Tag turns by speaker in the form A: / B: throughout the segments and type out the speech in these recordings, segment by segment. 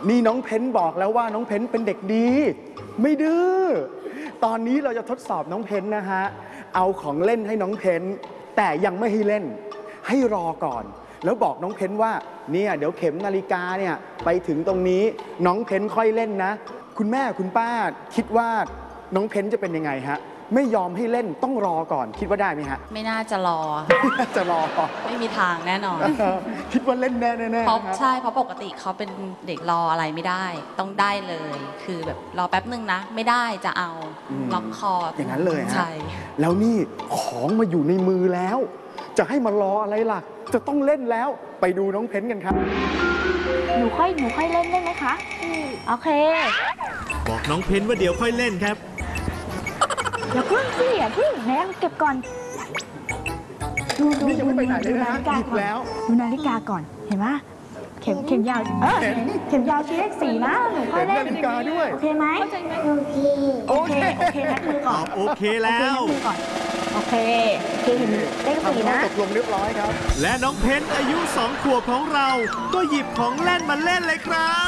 A: นี่น้องเพ้นบอกแล้วว่าน้องเพ้นเป็นเด็กดีไม่ดื้อตอนนี้เราจะทดสอบน้องเพ้นนะฮะเอาของเล่นให้น้องเพ้นแต่ยังไม่ให้เล่นให้รอก่อนแล้วบอกน้องเพ้นว่าเนี่ยเดี๋ยวเข็มนาฬิกาเนี่ยไปถึงตรงนี้น้องเพ้นค่อยเล่นนะคุณแม่คุณป้าคิดว่าน้องเพ้นจะเป็นยังไงฮะไม่ยอมให้เล่นต้องรอก่อนคิดว่าได้ไหมฮะ
B: ไม่น่าจะรอ
A: จะรอ
B: ไม่มีทางแน่นอน
A: คิดว่าเล่นแน่แน่
B: เพราะใช่เพราะปกติเขาเป็นเด็กรออะไรไม่ได้ต้องได้เลยคือแบบรอแป๊บนึงนะไม่ได้จะเอาล็อกคอ
A: อย่างนั้นเลยฮะ
B: ใช่
A: แล้วนี่ของมาอยู่ในมือแล้วจะให้มารออะไรล่ะจะต้องเล่นแล้วไปดูน้องเพ้นกันครับ
C: หนูค่อยเล่นได้ไหมคะโอเค
D: บอกน้องเพ้นว่าเดี๋ยวค่อยเล่นครับ
C: อย่าพึ่งสิอย่าพึ่งแม่เก็บก่อนดู
A: นี่ยังไม่ไปไหนเลยนะหยิบแล้ว
C: ดูนาฬิกาก่อนเห็นไหมเข็มยาวเข็มยาวชี้เลข4นะหนูค่อยเล่น
A: นาฬิกาด้วย
C: โอเคไหมโอเคแม็กมือก่อน
D: โอเคแล้ว
C: โอเคเห็นเลข4นะ
A: ตกลงเรียบร้อยครับ
D: และน้องเพ้นอายุ2 ขวบของเราก็หยิบของเล่นมาเล่นเลยครับ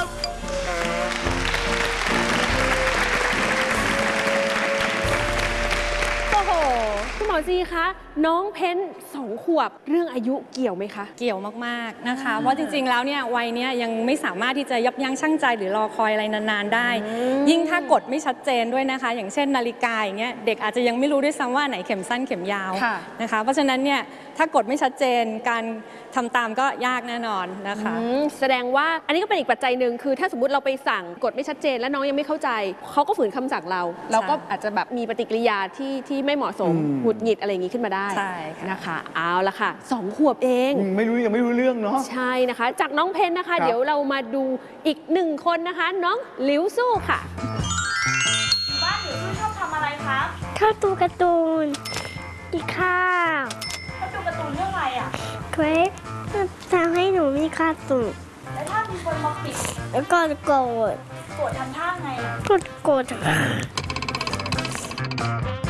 E: คุณหมอจีคะน้องเพ้น2 ขวบเรื่องอายุเกี่ยวไหมคะ
F: เกี่ยวมากๆนะคะเพราะจริงๆแล้วเนี่ยวัยนี้ยังไม่สามารถที่จะยับยั้งชั่งใจหรือรอคอยอะไรนานๆได้ยิ่งถ้ากดไม่ชัดเจนด้วยนะคะอย่างเช่นนาฬิกาอย่างเงี้ยเด็กอาจจะยังไม่รู้ด้วยซ้ำว่าไหนเข็มสั้นเข็มยาวนะคะเพราะฉะนั้นเนี่ยถ้ากดไม่ชัดเจนการทำตามก็ยากแน่นอนนะคะ
E: แสดงว่าอันนี้ก็เป็นอีกปัจจัยหนึ่งคือถ้าสมมติเราไปสั่งกดไม่ชัดเจนแล้วน้องยังไม่เข้าใจเขาก็ฝืนคำสั่งเราก็อาจจะแบบมีปฏิกิริยาที่ไม่เหมาะสมหงุดหงิดอะไรอย่างนี้ขึ้นมาได้นะคะเอาละค่ะ2 ขวบเอง
A: ยังไม่รู้เรื่องเนาะ
E: ใช่นะคะจากน้องเพนนะคะเดี๋ยวเรามาดูอีก1 คนนะคะน้องหลิวสู้ค่ะ
C: บ้านหลิวสู้ชอบทำอะไรครับ
G: ชอบดูการ์ตูนกินข้าว
C: ชอบดูการ์ตูนเรื่องอะไรอ่ะ
G: เควสทำให้หนูมีความสุข
C: แล้วถ้ามีคนมาปิด
G: แล้วก็โกรธ
C: ทำท่าไง
G: โกรธ